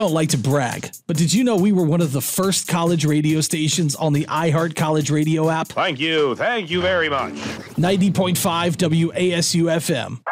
don't like to brag, but did you know we were one of the first college radio stations on the iHeart College Radio app? Thank you very much. 90.5 WASU FM.